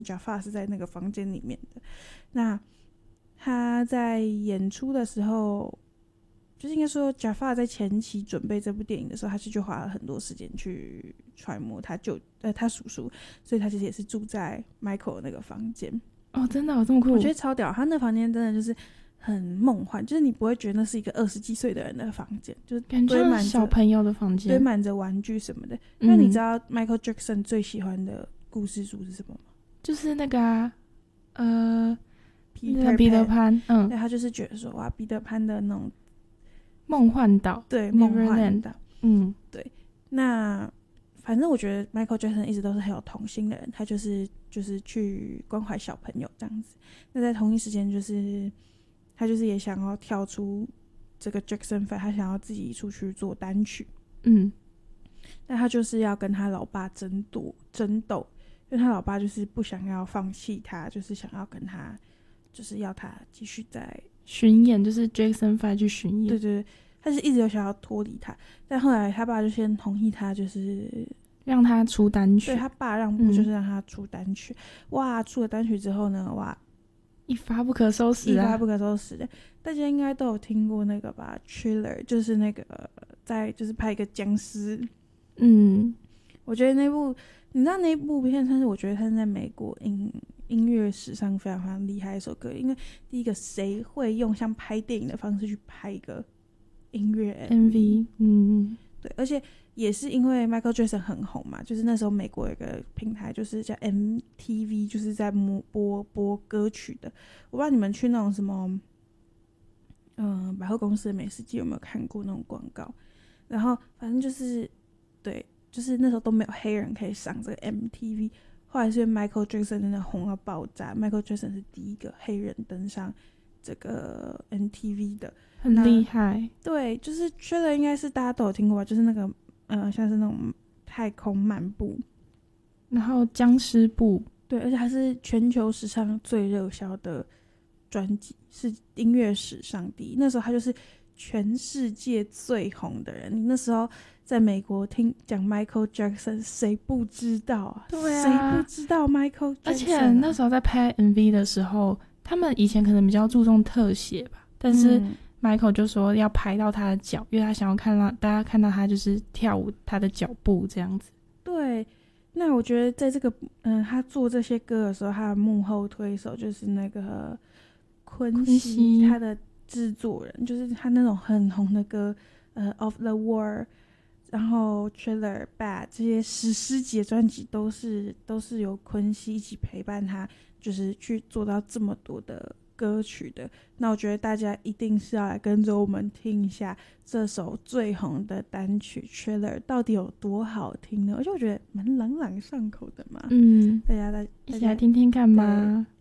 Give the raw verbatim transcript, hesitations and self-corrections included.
Jafar 是在那个房间里面的。那他在演出的时候，就是应该说 Jafar 在前期准备这部电影的时候，他是就花了很多时间去揣摩他舅呃他叔叔，所以他其实也是住在 Michael 的那个房间。 哦，真的有这么酷？ 我觉得超屌，他那房间真的就是很梦幻，就是你不会觉得那是一个二十几岁的人的房间，就是感觉像小朋友的房间， 堆满着玩具什么的。嗯、那你知道 Michael Jackson 最喜欢的故事书是什么吗？ 就是那个啊，呃， 彼得彼得潘，嗯， 对，他就是觉得说哇，彼得潘的那种梦幻岛， 对，梦幻岛， 嗯， 对。那反正我觉得 Michael Jackson 一直都是很有童心的人，他就是就是去关怀小朋友这样子。那在同一时间，就是他就是也想要跳出这个 Jackson Five， 他想要自己出去做单曲。 嗯， 但他就是要跟他老爸争夺争斗，因为他老爸就是不想要放弃他，就是想要跟他，就是要他继续在巡演，就是 Jackson Five 去巡演。 对对对。他是一直有想要脱离他，但后来他爸就先同意他，就是让他出单曲。 对，他爸让步，就是让他出单曲。嗯、哇，出了单曲之后呢，哇， 一发不可收拾啊！ 一发不可收拾的。大家应该都有听过那个吧 ？Thriller 就是那个在就是拍一个僵尸。 嗯， 我觉得那部你知道那部片，但是我觉得它是在美国音音乐史上非常非常厉害的一首歌，因为第一个谁会用像拍电影的方式去拍一个音乐 M V， 嗯， 对，而且也是因为 Michael Jackson 很红嘛，就是那时候美国有一个平台，就是叫 M T V， 就是在播播歌曲的。我不知道你们去那种什么，嗯、呃，百货公司的美食街有没有看过那种广告？然后反正就是，对，就是那时候都没有黑人可以上这个 M T V， 后来是因为 Michael Jackson 真的红到爆炸 ，Michael Jackson 是第一个黑人登上这个 M T V 的。 很厉害。 对，就是缺的应该是大家都有听过吧，就是那个呃，像是那种太空漫步， 然后僵尸步， 对，而且还是全球史上最热销的专辑，是音乐史上第一。那时候他就是全世界最红的人，你那时候在美国听讲 Michael Jackson， 谁不知道啊？ 对啊， 谁不知道 Michael Jackson，啊？ 而且那时候在拍 M V 的时候，他们以前可能比较注重特写吧，但是、嗯Michael 就说要拍到他的脚，因为他想要看到大家看到他就是跳舞他的脚步这样子。 对，那我觉得在这个嗯，他做这些歌的时候，他的幕后推手就是那个昆西，他的制作人，就是他那种很红的歌，呃 ，Of the War， 然后 Thriller、Bad 这些史诗级的专辑都是都是由昆西一起陪伴他，就是去做到这么多的歌曲的。那我觉得大家一定是要来跟着我们听一下这首最红的单曲 Thriller 到底有多好听呢？而且我觉得蛮朗朗上口的嘛。 嗯， 大家大一起来听听看吧。